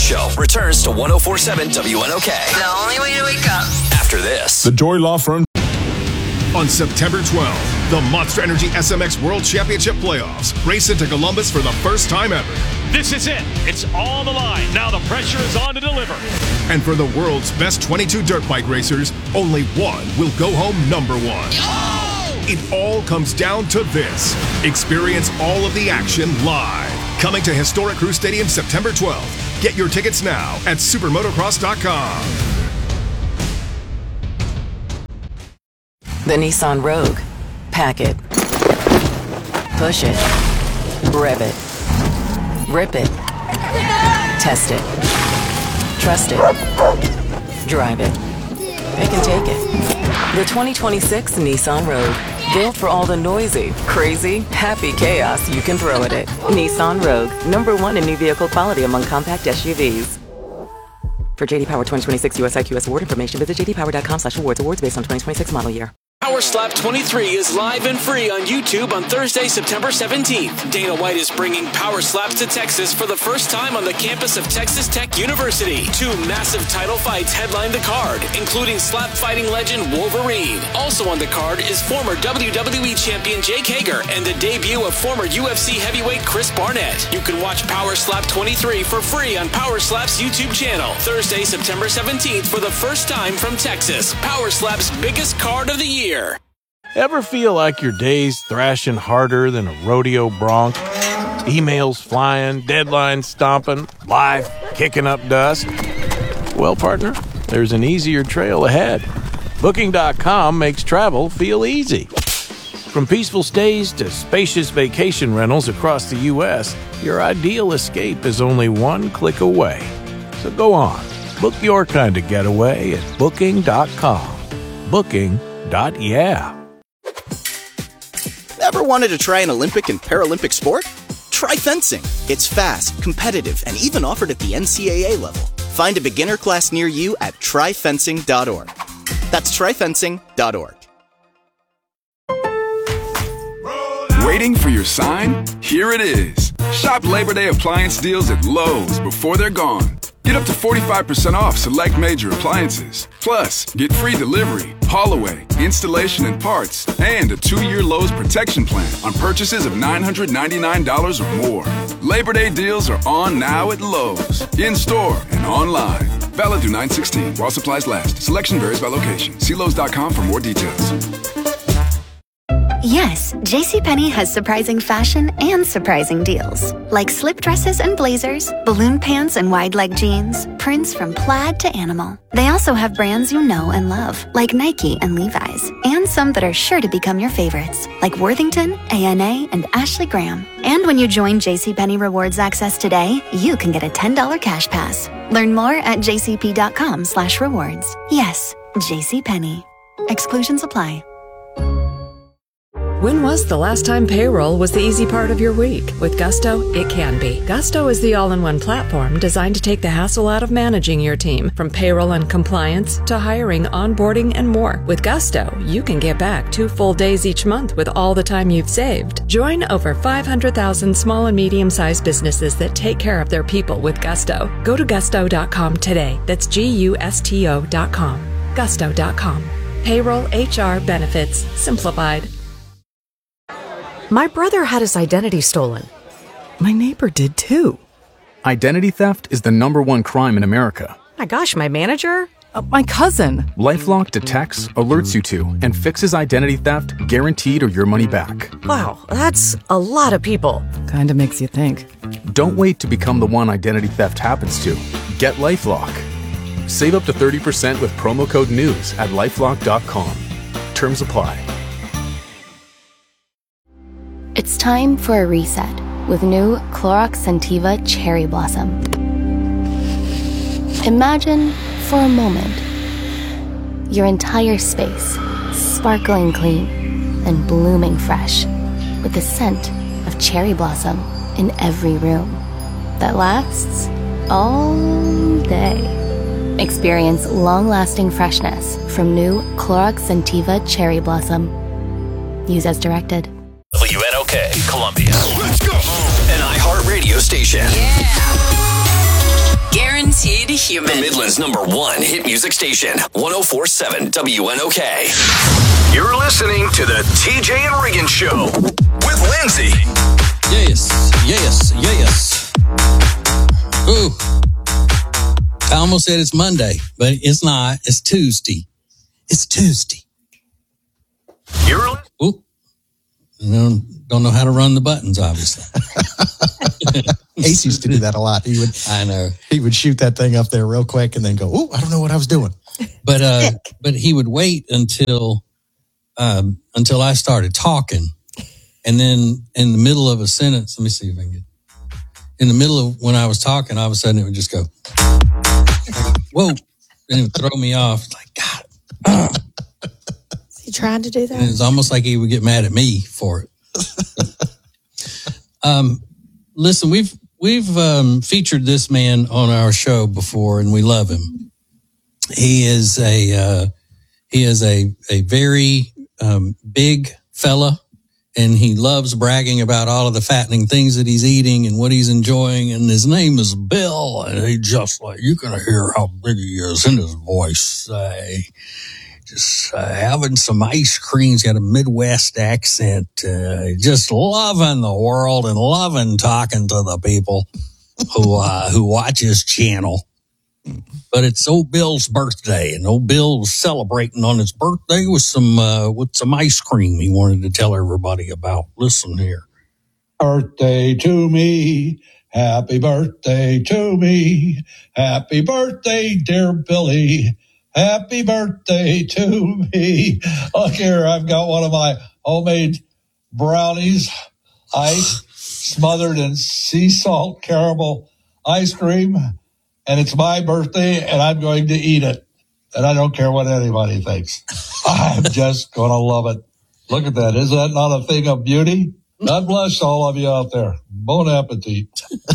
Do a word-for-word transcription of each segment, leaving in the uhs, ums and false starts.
Show returns to one oh four point seven W N O K. The only way to wake up. After this. The Joy Law Firm. On September twelfth, the Monster Energy S M X World Championship Playoffs race into Columbus for the first time ever. This is it. It's on the line. Now the pressure is on to deliver. And for the world's best twenty-two dirt bike racers, only one will go home number one. Oh! It all comes down to this. Experience all of the action live. Coming to Historic Crew Stadium September twelfth. Get your tickets now at supermotocross dot com. The Nissan Rogue. Pack it. Push it. Rev it. Rip it. Test it. Trust it. Drive it. Pick and take it. The twenty twenty-six Nissan Rogue. Built for all the noisy, crazy, happy chaos you can throw at it. Nissan Rogue. Number one in new vehicle quality among compact S U Vs. For J D Power twenty twenty-six U S I Q S award information, visit j d power dot com slash awards. Awards based on twenty twenty-six model year. Power Slap twenty-three is live and free on YouTube on Thursday, September seventeenth. Dana White is bringing Power Slaps to Texas for the first time on the campus of Texas Tech University. Two massive title fights headline the card, including slap fighting legend Wolverine. Also on the card is former W W E champion Jake Hager and the debut of former U F C heavyweight Chris Barnett. You can watch Power Slap twenty-three for free on Power Slap's YouTube channel. Thursday, September seventeenth for the first time from Texas. Power Slap's biggest card of the year. Ever feel like your day's thrashing harder than a rodeo bronc? Emails flying, deadlines stomping, life kicking up dust? Well, partner, there's an easier trail ahead. Booking dot com makes travel feel easy. From peaceful stays to spacious vacation rentals across the U S, your ideal escape is only one click away. So go on, book your kind of getaway at Booking dot com. Booking. Dot yeah. Ever wanted to try an Olympic and Paralympic sport? Try fencing. It's fast, competitive, and even offered at the N C A A level. Find a beginner class near you at try fencing dot org. That's try fencing dot org. Waiting for your sign? Here it is. Shop Labor Day appliance deals at Lowe's before they're gone. Get up to forty-five percent off select major appliances. Plus, get free delivery, haul away, installation and parts, and a two-year Lowe's protection plan on purchases of nine hundred ninety-nine dollars or more. Labor Day deals are on now at Lowe's, in-store and online. Valid through nine sixteen while supplies last. Selection varies by location. See Lowe's dot com for more details. Yes, JCPenney has surprising fashion and surprising deals. Like slip dresses and blazers, balloon pants and wide leg jeans, prints from plaid to animal. They also have brands you know and love, like Nike and Levi's, and some that are sure to become your favorites, like Worthington, A N A, and Ashley Graham. And when you join JCPenney Rewards Access today, you can get a ten dollars cash pass. Learn more at j c p dot com slash rewards. Yes, JCPenney. Exclusions apply. When was the last time payroll was the easy part of your week? With Gusto, it can be. Gusto is the all-in-one platform designed to take the hassle out of managing your team, from payroll and compliance to hiring, onboarding, and more. With Gusto, you can get back two full days each month with all the time you've saved. Join over five hundred thousand small and medium-sized businesses that take care of their people with Gusto. Go to gusto dot com today. That's G U S T O dot com. gusto dot com. Payroll, H R, benefits, simplified. My brother had his identity stolen. My neighbor did too. Identity theft is the number one crime in America. My gosh, my manager? Uh, my cousin. LifeLock detects, alerts you to, and fixes identity theft guaranteed or your money back. Wow, that's a lot of people. Kinda makes you think. Don't wait to become the one identity theft happens to. Get LifeLock. Save up to thirty percent with promo code NEWS at lifelock dot com. Terms apply. It's time for a reset with new Clorox Scentiva Cherry Blossom. Imagine, for a moment, your entire space sparkling clean and blooming fresh with the scent of cherry blossom in every room that lasts all day. Experience long-lasting freshness from new Clorox Scentiva Cherry Blossom. Use as directed. W N O K, Columbia. Let's go! An iHeart radio station. Yeah! Guaranteed The Midland's number one hit music station, one oh four point seven W N O K. You're listening to the T J and Regan Show with Lindsay. Yes, yes, yes. Ooh. I almost said it's Monday, but it's not. It's Tuesday. It's Tuesday. You're Ooh. I don't, don't know how to run the buttons, obviously. Ace used to do that a lot. He would, I know. He would shoot that thing up there real quick and then go, "Ooh, I don't know what I was doing." But uh, but he would wait until um, until I started talking, and then in the middle of a sentence, let me see if I can get. In the middle of when I was talking, all of a sudden it would just go, "Whoa!" and it would throw me off. It's like, God. Uh. Is he trying to do that? And it's almost like he would get mad at me for it. um, listen, we've we've um, featured this man on our show before, and we love him. He is a uh, he is a a very um, big fella, and he loves bragging about all of the fattening things that he's eating and what he's enjoying. And his name is Bill, and he just like you can hear how big he is in his voice. Uh, just uh, having some ice cream. He's got a Midwest accent. Uh, just loving the world and loving talking to the people who uh, who watch his channel. But it's old Bill's birthday, and old Bill was celebrating on his birthday with some uh, with some ice cream he wanted to tell everybody about. Listen here. Birthday to me. Happy birthday to me. Happy birthday, dear Billy. Happy birthday to me. Look here, I've got one of my homemade brownies, ice smothered in sea salt caramel ice cream. And it's my birthday, and I'm going to eat it. And I don't care what anybody thinks. I'm just going to love it. Look at that. Is that not a thing of beauty? God bless all of you out there. Bon appetit.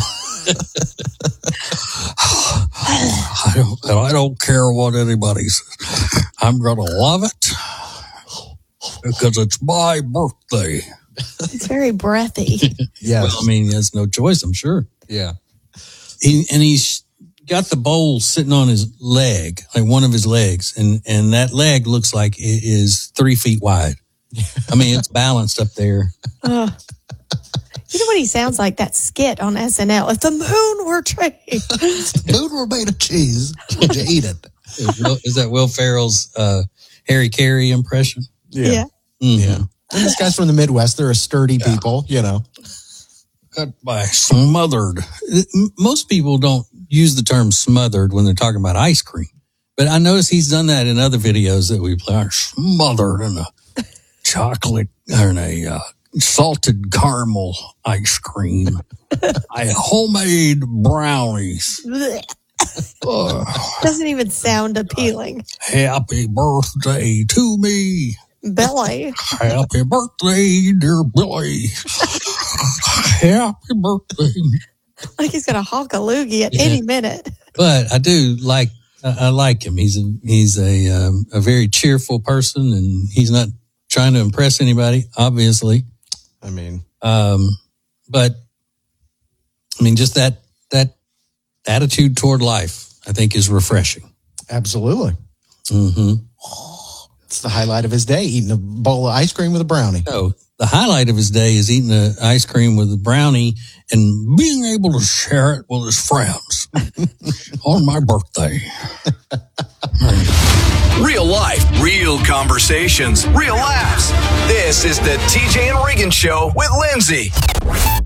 I don't, and I don't care what anybody says. I'm going to love it because it's my birthday. It's very breathy. Yeah. Well, I mean, he has no choice, I'm sure. Yeah. He, and he's got the bowl sitting on his leg, like one of his legs, and, and that leg looks like it is three feet wide. I mean, it's balanced up there. Uh, you know what he sounds like? That skit on S N L. If the moon were trade, if the moon were made of cheese, would you eat it? Is, Will, is that Will Ferrell's uh, Harry Carey impression? Yeah. Yeah. Mm-hmm. Yeah. And these guys from the Midwest, they're a sturdy yeah. people, you know. Got by smothered. Most people don't use the term smothered when they're talking about ice cream. But I notice he's done that in other videos that we play. Smothered in a chocolate or in a uh, salted caramel ice cream. I homemade brownies. uh, Doesn't even sound appealing. Happy birthday to me. Billy. Happy birthday, dear Billy. Happy birthday. Like he's going to honk a loogie at yeah. any minute. But I do like, I like him. He's a, he's a, um, a very cheerful person, and he's not trying to impress anybody, obviously. I mean, um, but I mean, just that, that attitude toward life, I think is refreshing. Absolutely. Mm-hmm. It's the highlight of his day, eating a bowl of ice cream with a brownie. No, the highlight of his day is eating the ice cream with a brownie and being able to share it with his friends on my birthday. Real life, real conversations, real laughs. This is the T J and Regan Show with Lindsay.